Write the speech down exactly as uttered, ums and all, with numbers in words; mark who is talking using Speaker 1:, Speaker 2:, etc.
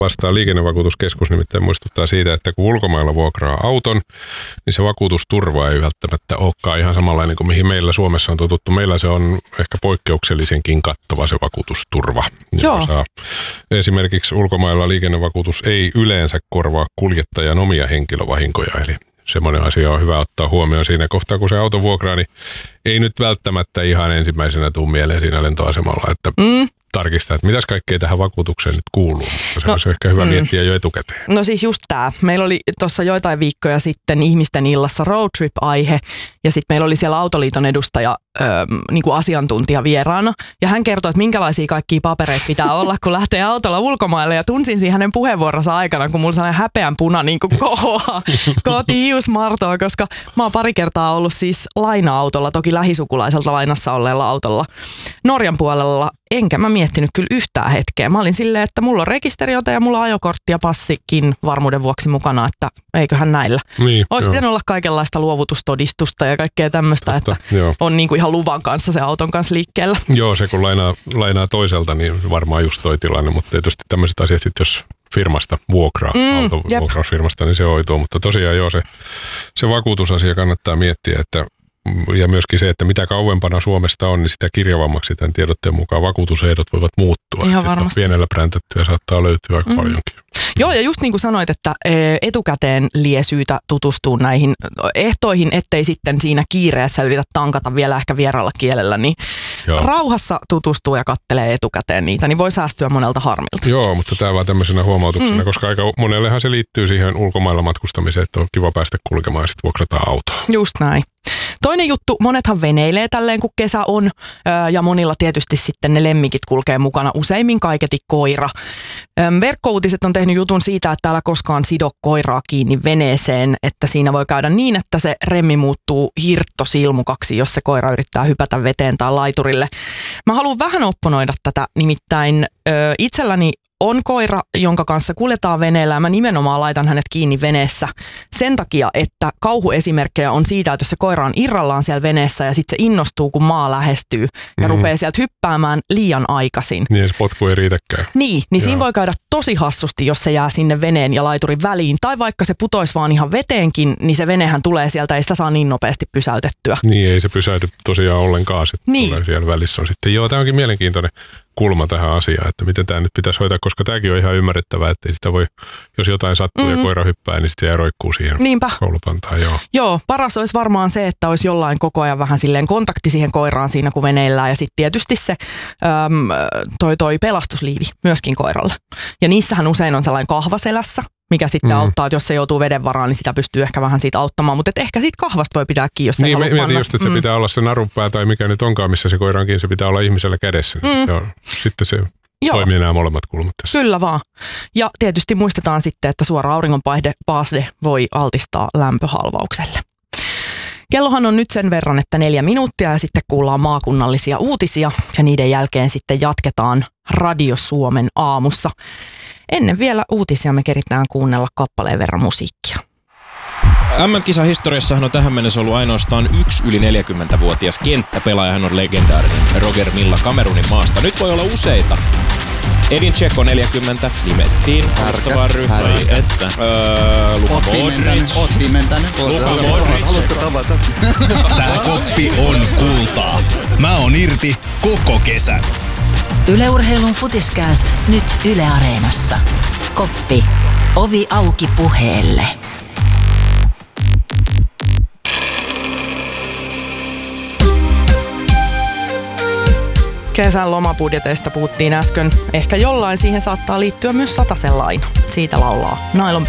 Speaker 1: vastaan liikennevakuutuskeskus nimittäin muistuttaa siitä, että kun ulkomailla vuokraa auton, niin se vakuutusturva ei välttämättä olekaan ihan samanlainen kuin mihin meillä Suomessa on totuttu. Meillä se on ehkä poikkeuksellisenkin kattava se vakuutusturva.
Speaker 2: Joo.
Speaker 1: Saa, esimerkiksi ulkomailla liikennevakuutus ei yleensä korvaa kuljettajan omia henkilövahinkoja, eli semmoinen asia on hyvä ottaa huomioon siinä kohtaa, kun se auto vuokraa, niin ei nyt välttämättä ihan ensimmäisenä tule mieleen siinä lentoasemalla, että mm. tarkistaa, että mitäs kaikkea tähän vakuutukseen nyt kuuluu. Mutta se no, olisi ehkä hyvä mm. miettiä jo etukäteen.
Speaker 2: No siis just tämä. Meillä oli tuossa joitain viikkoja sitten ihmisten illassa roadtrip-aihe, ja sitten meillä oli siellä Autoliiton edustaja, ö, niin kuin asiantuntija vieraana, ja hän kertoi, että minkälaisia kaikkia papereita pitää olla, kun lähtee autolla ulkomaille, ja tunsin siinä hänen puheenvuoronsa aikana, kun mulla sellainen häpeän puna niin kuin kohoaa kohti hiusmartoa, koska mä oon pari kertaa ollut siis laina-autolla, toki lähisukulaiselta lainassa olleella autolla Norjan puolella, enkä mä miettinyt kyllä yhtään hetkeä. Mä olin silleen, että mulla on rekisteriote ja mulla on ajokortti ja passikin varmuuden vuoksi mukana, että eiköhän näillä.
Speaker 1: Niin,
Speaker 2: olisi pitänyt olla kaikenlaista luovutustodistusta ja kaikkea tämmöistä, että joo. on niin kuin ihan luvan kanssa se auton kanssa liikkeellä.
Speaker 1: Joo, se kun lainaa, lainaa toiselta, niin varmaan just toi tilanne, mutta tietysti tämmöiset asiat sitten, jos firmasta vuokraa, mm, autovuokrausfirmasta, niin se hoituu. Mutta tosiaan joo, se, se vakuutusasia kannattaa miettiä, että ja myöskin se, että mitä kauempana Suomesta on, niin sitä kirjavammaksi tämän tiedotteen mukaan vakuutusehdot voivat muuttua.
Speaker 2: Ihan varmasti.
Speaker 1: Pienellä präntättyä saattaa löytyä aika mm. paljonkin.
Speaker 2: Joo, ja just niin kuin sanoit, että etukäteen lie syytä tutustua näihin ehtoihin, ettei sitten siinä kiireessä yritä tankata vielä ehkä vieraalla kielellä, niin joo. rauhassa tutustuu ja kattelee etukäteen niitä, niin voi säästyä monelta harmilta.
Speaker 1: Joo, mutta tämä vaan tämmöisenä huomautuksena, mm. koska aika monellehan se liittyy siihen ulkomailla matkustamiseen, että on kiva päästä kulkemaan ja sitten vuokrataan autoa.
Speaker 2: Just näin. Toinen juttu, monethan veneilee tälleen kun kesä on ja monilla tietysti sitten ne lemmikit kulkee mukana, useimmin kaiketi koira. Verkkouutiset on tehnyt jutun siitä, että älä koskaan sido koiraa kiinni veneeseen, että siinä voi käydä niin, että se remmi muuttuu hirttosilmukaksi, jos se koira yrittää hypätä veteen tai laiturille. Mä haluan vähän opponoida tätä, nimittäin itselläni on koira, jonka kanssa kuljetaan veneellä ja mä nimenomaan laitan hänet kiinni veneessä sen takia, että kauhuesimerkkejä on siitä, että jos se koira on irrallaan siellä veneessä ja sitten se innostuu, kun maa lähestyy ja mm. rupeaa sieltä hyppäämään liian aikaisin.
Speaker 1: Niin, se potku ei riitäkään.
Speaker 2: Niin, niin siinä voi käydä tosi hassusti, jos se jää sinne veneen ja laiturin väliin. Tai vaikka se putoisi vaan ihan veteenkin, niin se venehän tulee sieltä, ei sitä saa niin nopeasti pysäytettyä.
Speaker 1: Niin, ei se pysäydy tosiaan ollenkaan. Sitten niin. tulee siellä välissä on sitten. Joo, tämä onkin mielenkiintoinen kulma tähän asiaan, että miten tämä nyt pitäisi hoitaa, koska tämäkin on ihan ymmärrettävää, että ei sitä voi, jos jotain sattuu mm-hmm. ja koira hyppää, niin sitten jää roikkuu siihen
Speaker 2: Niinpä.
Speaker 1: koulupantaan. Joo.
Speaker 2: Joo, paras olisi varmaan se, että olisi jollain koko ajan vähän silleen kontakti siihen koiraan siinä, kun veneillään ja sitten tietysti se äm, toi, toi pelastusliivi myöskin koiralle. Ja niissähän usein on sellainen kahva selässä, mikä sitten mm. auttaa, että jos se joutuu veden varaan, niin sitä pystyy ehkä vähän siitä auttamaan. Mutta ehkä siitä kahvasta voi pitää kiinni, jos se
Speaker 1: niin,
Speaker 2: haluaa panna.
Speaker 1: Niin, just, että mm. se pitää olla se narunpää tai mikä nyt onkaan, missä se koira on kiinni, se pitää olla ihmisellä kädessä. Mm. Joo, sitten se Joo. toimii nämä molemmat kulmat tässä.
Speaker 2: Kyllä vaan. Ja tietysti muistetaan sitten, että suora auringonpaiste voi altistaa lämpöhalvaukselle. Kellohan on nyt sen verran, että neljä minuuttia ja sitten kuullaan maakunnallisia uutisia ja niiden jälkeen sitten jatketaan Radio Suomen aamussa. Ennen vielä uutisia me keritään kuunnella kappaleen verran musiikkia.
Speaker 3: M M-kisahistoriassahan on tähän mennessä ollut ainoastaan yksi yli neljäkymmentävuotias kenttäpelaaja. Hän on legendaarinen Roger Milla Kamerunin maasta. Nyt voi olla useita. Edin Dzeko neljäkymmentä nimettiin alustavaan ryhmään. Että öö, Luka Modric.
Speaker 4: Oot viimentänyt.
Speaker 3: Luka Modric.
Speaker 4: Haluatko tavata?
Speaker 5: Tää koppi on kultaa. Mä oon irti koko kesän.
Speaker 6: Yle Urheilun Futiskääst nyt Yle Areenassa. Koppi. Ovi auki puheelle.
Speaker 2: Kesän lomabudjeteista puhuttiin äsken. Ehkä jollain siihen saattaa liittyä myös satasella aina. Siitä laulaa Nylon